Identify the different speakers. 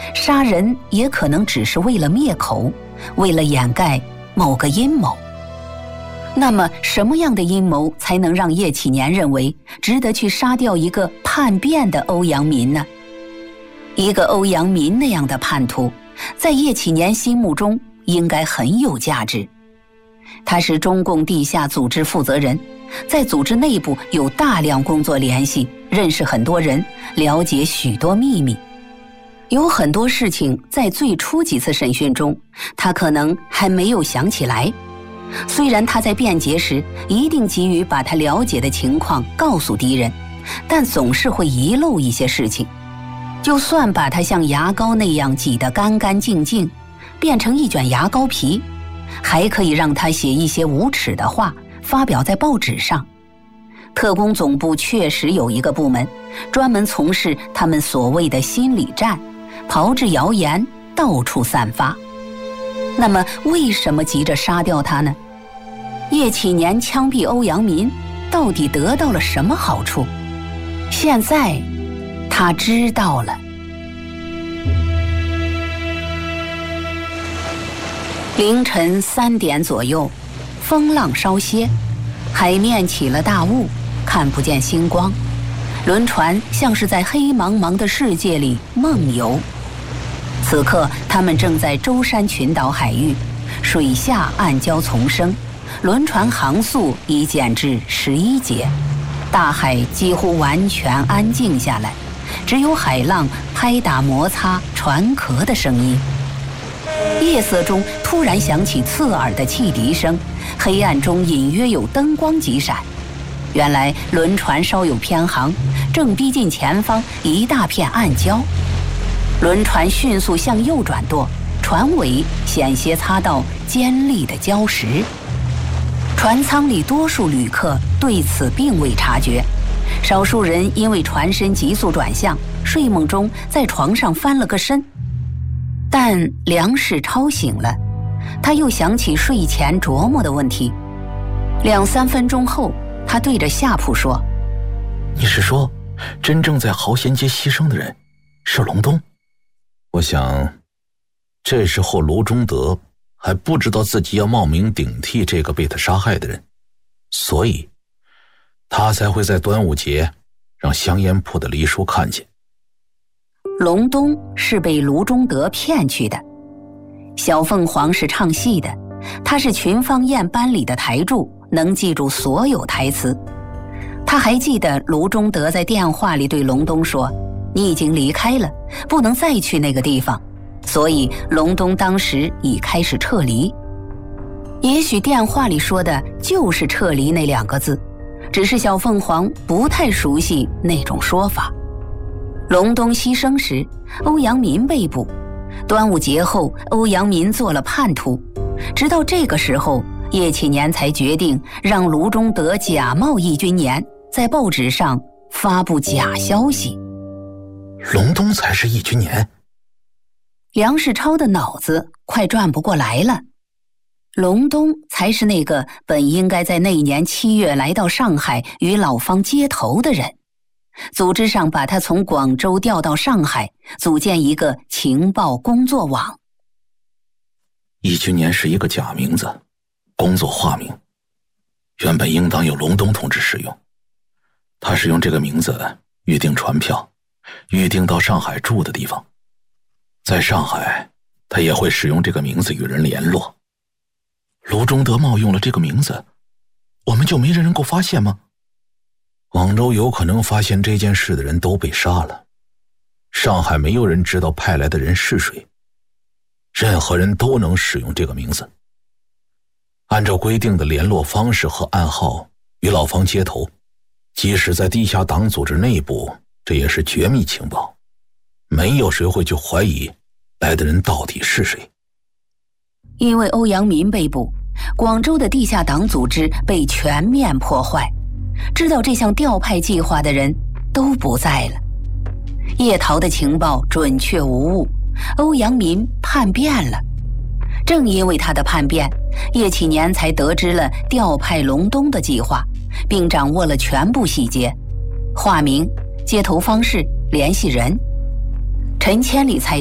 Speaker 1: 杀人也可能只是为了灭口，为了掩盖某个阴谋。那么什么样的阴谋才能让叶启年认为值得去杀掉一个叛变的欧阳民呢？一个欧阳民那样的叛徒，在叶启年心目中应该很有价值。他是中共地下组织负责人，在组织内部有大量工作联系，认识很多人，了解许多秘密。有很多事情在最初几次审讯中，他可能还没有想起来。虽然他在辩解时一定急于把他了解的情况告诉敌人，但总是会遗漏一些事情。就算把他像牙膏那样挤得干干净净，变成一卷牙膏皮，还可以让他写一些无耻的话，发表在报纸上。特工总部确实有一个部门，专门从事他们所谓的心理战，炮制谣言，到处散发。那么为什么急着杀掉他呢？叶启年枪毙欧阳民到底得到了什么好处？现在他知道了。凌晨3点左右，风浪稍歇，海面起了大雾，看不见星光，轮船像是在黑茫茫的世界里梦游。此刻他们正在舟山群岛海域，水下暗礁丛生，轮船航速已减至11节，大海几乎完全安静下来，只有海浪拍打摩擦船壳的声音。夜色中突然响起刺耳的汽笛声，黑暗中隐约有灯光几闪。原来轮船稍有偏航，正逼近前方一大片暗礁。轮船迅速向右转舵，船尾险些擦到尖利的礁石。船舱里多数旅客对此并未察觉，少数人因为船身急速转向，睡梦中在床上翻了个身。但梁世超醒了，他又想起睡前琢磨的问题。2-3分钟后，他对着夏普说：“
Speaker 2: 你是说，真正在豪贤街牺牲的人是隆冬？我想，这时候卢中德还不知道自己要冒名顶替这个被他杀害的人，所以他才会在端午节让香烟铺的黎叔看见。
Speaker 1: 隆冬是被卢中德骗去的。小凤凰是唱戏的，他是群芳宴班里的台柱，能记住所有台词。他还记得卢中德在电话里对隆冬说：“你已经离开了，不能再去那个地方。”所以隆冬当时已开始撤离。也许电话里说的就是撤离那2个字，只是小凤凰不太熟悉那种说法。隆冬牺牲时，欧阳民被捕。端午节后，欧阳民做了叛徒。直到这个时候，叶启年才决定让卢中德假冒义军年，在报纸上发布假消息。
Speaker 2: 隆冬才是义军年？
Speaker 1: 梁世超的脑子快转不过来了。隆冬才是那个本应该在那年7月来到上海与老方接头的人。组织上把他从广州调到上海，组建一个情报工作网。
Speaker 2: 义军年是一个假名字，工作化名，原本应当由隆冬同志使用。他是用这个名字预订船票，预订到上海住的地方。在上海，他也会使用这个名字与人联络。卢中德冒用了这个名字，我们就没人能够发现吗？广州有可能发现这件事的人都被杀了，上海没有人知道派来的人是谁，任何人都能使用这个名字。按照规定的联络方式和暗号与老方接头，即使在地下党组织内部，这也是绝密情报，没有谁会去怀疑来的人到底是谁。
Speaker 1: 因为欧阳民被捕，广州的地下党组织被全面破坏，知道这项调派计划的人都不在了。叶桃的情报准确无误，欧阳民叛变了。正因为他的叛变，叶启年才得知了调派隆冬的计划，并掌握了全部细节：化名、接头方式、联系人。陈千里猜